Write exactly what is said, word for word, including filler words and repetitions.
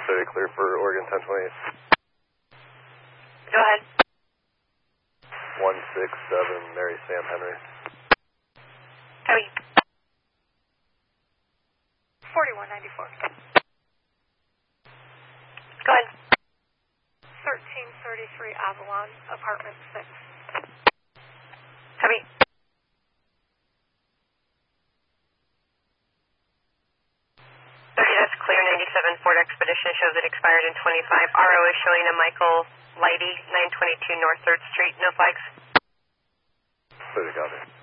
City, clear for Oregon ten twenty-eight. Go ahead. one six seven, Mary Sam Henry. Copy. forty-one ninety-four. Go ahead. thirteen thirty-three Avalon, apartment six. Copy. Okay, that's clear. ninety-seven Ford Expedition shows it expired in twenty-five. R O is showing a Michael Lighty, nine twenty-two North third Street. No flags. Clear to copy.